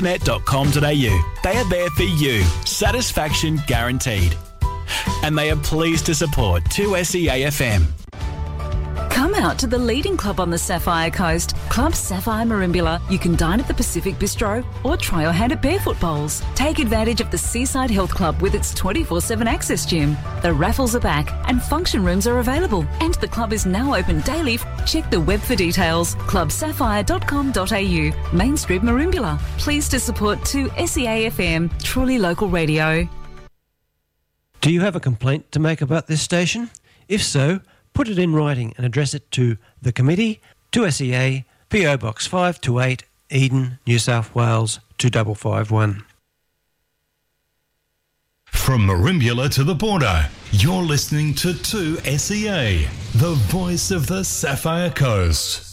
Net.com.au. They are there for you. Satisfaction guaranteed. And they are pleased to support 2SEA-FM. Come out to the leading club on the Sapphire Coast, Club Sapphire Merimbula. You can dine at the Pacific Bistro or try your hand at barefoot bowls. Take advantage of the Seaside Health Club with its 24/7 access gym. The raffles are back and function rooms are available. And the club is now open daily. Check the web for details. clubsapphire.com.au. Main Street Merimbula. Pleased to support 2SEA-FM, truly local radio. Do you have a complaint to make about this station? If so, put it in writing and address it to the committee, 2SEA, PO Box 528, Eden, New South Wales 25551. From Merimbula to the border, you're listening to 2SEA, the voice of the Sapphire Coast.